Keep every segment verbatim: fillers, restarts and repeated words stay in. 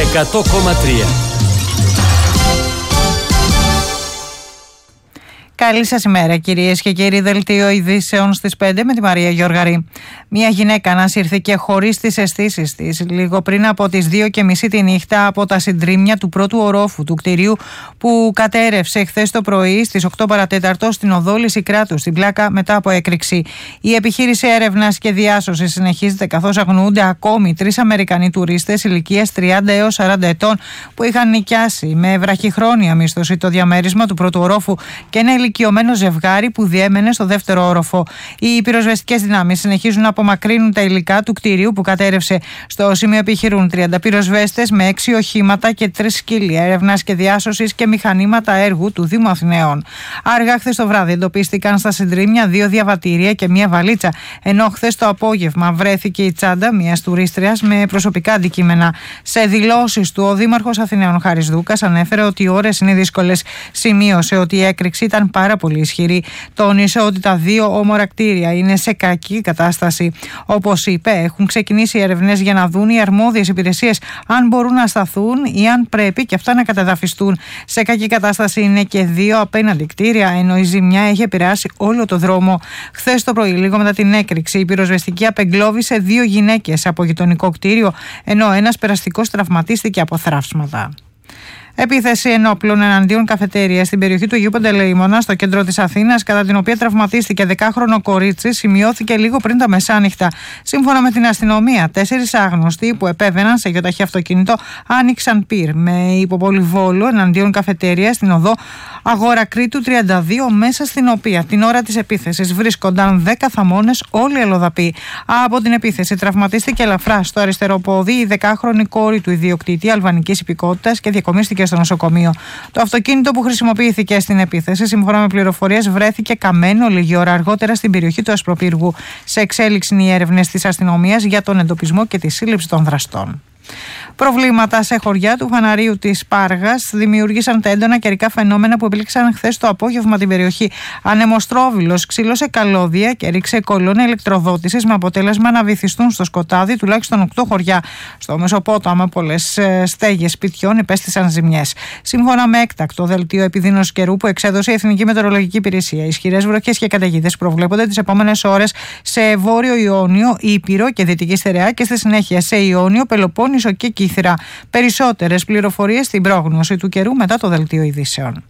εκατό κόμμα τρία. Καλή σας ημέρα, κυρίες και κύριοι. Δελτίο ειδήσεων στις πέντε με τη Μαρία Γιώργαρη. Μια γυναίκα ανασύρθηκε χωρίς τις αισθήσεις της λίγο πριν από τις δύο και μισή τη νύχτα από τα συντρίμμια του πρώτου ορόφου του κτηρίου που κατέρευσε χθες το πρωί στις οκτώ παρατέταρτο στην οδό Λυσικράτου στην Πλάκα μετά από έκρηξη. Η επιχείρηση έρευνας και διάσωσης συνεχίζεται καθώς αγνοούνται ακόμη τρεις Αμερικανοί τουρίστες ηλικίας τριάντα έως σαράντα ετών που είχαν νοικιάσει με βραχυχρόνια μίσθωση το διαμέρισμα του πρώτου ορόφου και ένα ηλικιωμένο ζευγάρι που διέμενε στο δεύτερο όροφο. Οι πυροσβεστικές δυνάμεις συνεχίζουν να απομακρύνουν τα υλικά του κτηρίου που κατέρευσε. Στο σημείο επιχειρούν τριάντα πυροσβέστες με έξι οχήματα και τρεις σκύλοι έρευνας και διάσωσης και μηχανήματα έργου του Δήμου Αθηναίων. Αργά χθες το βράδυ εντοπίστηκαν στα συντρίμμια δύο διαβατήρια και μία βαλίτσα, ενώ χθες το απόγευμα βρέθηκε η τσάντα μιας τουρίστριας με προσωπικά αντικείμενα. Σε δηλώσεις του, ο Δήμαρχος Αθηναίων Χάρης Δούκας ανέφερε ότι οι ώρες είναι δύσκολες. Σημείωσε ότι η έκρηξη ήταν πάρα πολύ ισχυρή. Τόνισε ότι τα δύο όμορα κτίρια είναι σε κακή κατάσταση. Όπως είπε, έχουν ξεκινήσει έρευνες για να δουν οι αρμόδιες υπηρεσίες αν μπορούν να σταθούν ή αν πρέπει και αυτά να καταδαφιστούν. Σε κακή κατάσταση είναι και δύο απέναντι κτίρια, ενώ η ζημιά έχει επηρεάσει όλο το δρόμο. Χθες το πρωί, λίγο μετά την έκρηξη, η πυροσβεστική απεγκλώβησε δύο γυναίκες από γειτονικό κτίριο, ενώ ένας περαστικός τραυματίστηκε από θράψματα. Επίθεση ενόπλων εναντίον καφετέρια στην περιοχή του Αγίου Παντελεήμωνα, στο κέντρο της Αθήνας, κατά την οποία τραυματίστηκε δεκάχρονο κορίτσι, σημειώθηκε λίγο πριν τα μεσάνυχτα. Σύμφωνα με την αστυνομία, τέσσερις άγνωστοι που επέβαιναν σε γεωταχή αυτοκίνητο άνοιξαν πυρ με υποπολιβόλου εναντίον καφετέρια στην οδό Αγόρα Κρήτου τριάντα δύο, μέσα στην οποία την ώρα της επίθεσης βρίσκονταν δέκα θαμώνες, όλοι αλλοδαποί. Από την επίθεση τραυματίστηκε ελαφρά στο αριστερό πόδι η δεκάχρονη κόρη του ιδιοκτήτη αλβανικής υπηκότητας και διακομίστηκε στο νοσοκομείο. Το αυτοκίνητο που χρησιμοποιήθηκε στην επίθεση, σύμφωνα με πληροφορίες, βρέθηκε καμένο λίγη ώρα αργότερα στην περιοχή του Ασπροπύργου. Σε εξέλιξη είναι οι έρευνες της αστυνομίας για τον εντοπισμό και τη σύλληψη των δραστών. Προβλήματα σε χωριά του Φαναρίου της Πάργας δημιούργησαν τα έντονα καιρικά φαινόμενα που επήλξαν χθες το απόγευμα την περιοχή. Ανεμοστρόβιλος ξύλωσε καλώδια και ρίξε κολόνα ηλεκτροδότησης με αποτέλεσμα να βυθιστούν στο σκοτάδι τουλάχιστον οκτώ χωριά. Στο Μεσοπόταμο, πολλές στέγες σπιτιών υπέστησαν ζημιές. Σύμφωνα με έκτακτο δελτίο επιδείνωσης καιρού που εξέδωσε η Εθνική Μετεωρολογική Υπηρεσία, ισχυρές βροχές και καταιγίδες προβλέπονται τις επόμενες ώρες σε Βόρειο Ιόνιο, Ήπειρο και Δυτική Στερεά και στη συνέχεια σε Ιόνιο, Πελοπόννησο και Κύθυρα. Περισσότερες πληροφορίες στην πρόγνωση του καιρού μετά το δελτίο ειδήσεων.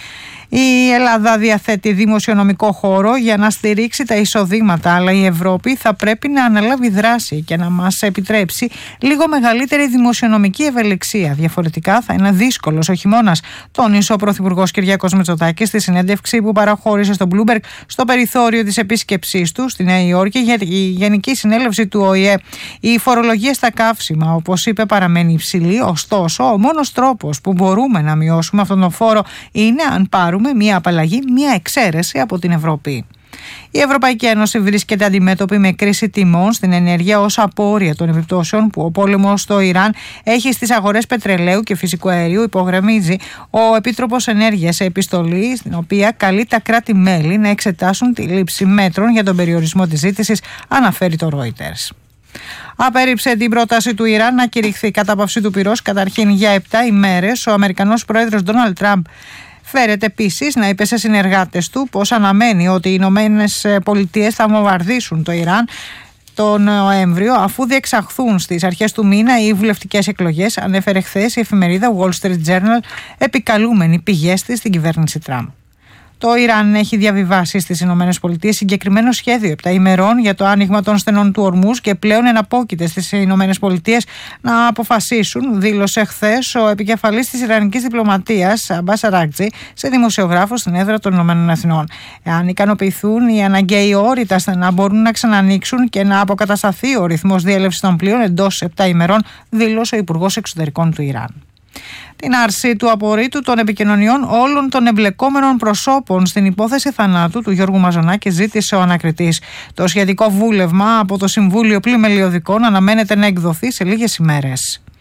Η Ελλάδα διαθέτει δημοσιονομικό χώρο για να στηρίξει τα εισοδήματα, αλλά η Ευρώπη θα πρέπει να αναλάβει δράση και να μας επιτρέψει λίγο μεγαλύτερη δημοσιονομική ευελιξία. Διαφορετικά θα είναι δύσκολος ο χειμώνας, τόνισε ο Πρωθυπουργός Κυριάκος Μητσοτάκης στη συνέντευξη που παραχώρησε στο Bloomberg στο περιθώριο της επίσκεψής του στη Νέα Υόρκη για τη Γενική Συνέλευση του Ο Η Ε. Η φορολογία στα καύσιμα, όπως είπε, παραμένει υψηλή, ωστόσο ο μόνος τρόπος που μπορούμε να μειώσουμε αυτόν τον φόρο είναι αν πάρουμε με μια απαλλαγή, μια εξαίρεση από την Ευρώπη. Η Ευρωπαϊκή Ένωση βρίσκεται αντιμέτωπη με κρίση τιμών στην ενέργεια ως απόρρια των επιπτώσεων που ο πόλεμος στο Ιράν έχει στις αγορές πετρελαίου και φυσικού αερίου, υπογραμμίζει ο Επίτροπος Ενέργειας σε επιστολή, στην οποία καλεί τα κράτη-μέλη να εξετάσουν τη λήψη μέτρων για τον περιορισμό της ζήτησης, αναφέρει το Reuters. Απέρριψε την πρόταση του Ιράν να κηρυχθεί κατάπαυση του πυρός καταρχήν για επτά ημέρες ο Αμερικανός πρόεδρος Ντόναλντ Τραμπ. Φέρεται επίσης να είπε σε συνεργάτες του πως αναμένει ότι οι Ηνωμένες Πολιτείες θα βομβαρδίσουν το Ιράν τον Νοέμβριο, αφού διεξαχθούν στις αρχές του μήνα οι βουλευτικές εκλογές, ανέφερε χθες η εφημερίδα Wall Street Journal, επικαλούμενη πηγές της στην κυβέρνηση Τραμπ. Το Ιράν έχει διαβιβάσει στις Ηνωμένες Πολιτείες συγκεκριμένο σχέδιο επτά ημερών για το άνοιγμα των στενών του Ορμούζ και πλέον εναπόκειται στις Ηνωμένες Πολιτείες να αποφασίσουν, δήλωσε χθες ο επικεφαλής της Ιρανικής διπλωματίας, Αμπάς Αράκτζη, σε δημοσιογράφους στην έδρα των Ηνωμένων Εθνών. Εάν ικανοποιηθούν οι αναγκαίοι όροι, τα στενά μπορούν να ξανανοίξουν και να αποκατασταθεί ο ρυθμός διέλευσης των πλοίων εντός επτά ημερών, δήλωσε ο Υπουργός Εξωτερικών του Ιράν. Την άρση του απορρίτου των επικοινωνιών όλων των εμπλεκόμενων προσώπων στην υπόθεση θανάτου του Γιώργου Μαζονάκη ζήτησε ο ανακριτής. Το σχετικό βούλευμα από το Συμβούλιο Πλημελιωδικών αναμένεται να εκδοθεί σε λίγες ημέρες.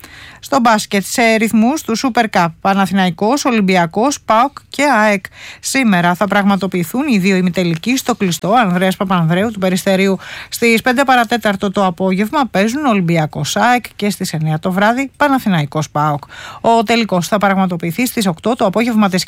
Στο μπάσκετ, σε ρυθμούς του Super Cup, Παναθηναϊκός, Ολυμπιακός, ΠΑΟΚ και ΑΕΚ. Σήμερα θα πραγματοποιηθούν οι δύο ημιτελικοί στο κλειστό Ανδρέας Παπανδρέου του Περιστερίου. Στις πέντε παρατέταρτο το απόγευμα παίζουν Ολυμπιακός ΑΕΚ και στις εννιά το βράδυ Παναθηναϊκός ΠΑΟΚ. Ο τελικός θα πραγματοποιηθεί στις οκτώ το απόγευμα της